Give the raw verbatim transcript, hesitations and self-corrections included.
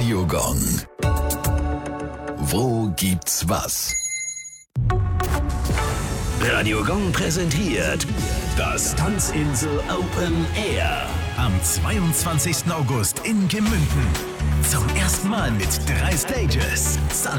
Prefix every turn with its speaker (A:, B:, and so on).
A: Radio Gong. Wo gibt's was?
B: Radio Gong präsentiert das Tanzinsel Open Air.
C: Am zweiundzwanzigsten August in Gemünden. Zum ersten Mal mit drei Stages. Sun